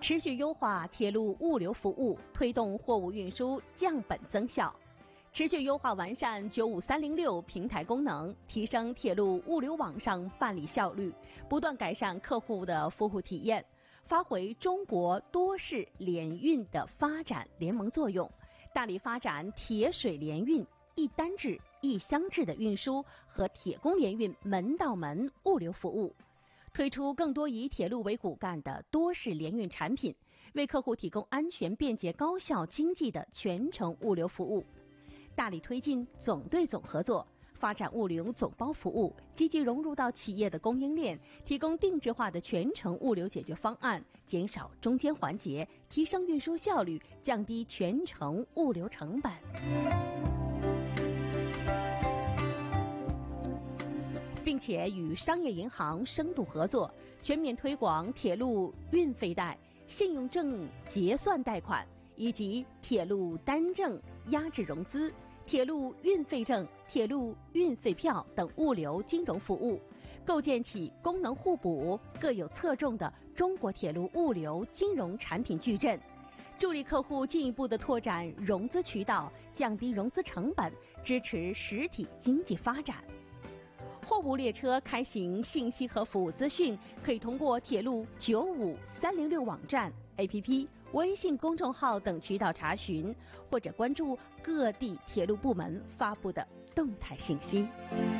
持续优化铁路物流服务，推动货物运输降本增效。持续优化完善95306平台功能，提升铁路物流网上办理效率，不断改善客户的服务体验，发挥中国多式联运的发展联盟作用，大力发展铁水联运、一单制、一箱制的运输和铁工联运门到门物流服务。推出更多以铁路为骨干的多式联运产品，为客户提供安全、便捷、高效、经济的全程物流服务。大力推进总对总合作，发展物流总包服务，积极融入到企业的供应链，提供定制化的全程物流解决方案，减少中间环节，提升运输效率，降低全程物流成本。并且与商业银行深度合作，全面推广铁路运费贷、信用证结算贷款以及铁路单证压制融资、铁路运费证、铁路运费票等物流金融服务，构建起功能互补、各有侧重的中国铁路物流金融产品矩阵，助力客户进一步的拓展融资渠道，降低融资成本，支持实体经济发展。货物列车开行信息和服务资讯，可以通过铁路95306网站、APP、微信公众号等渠道查询，或者关注各地铁路部门发布的动态信息。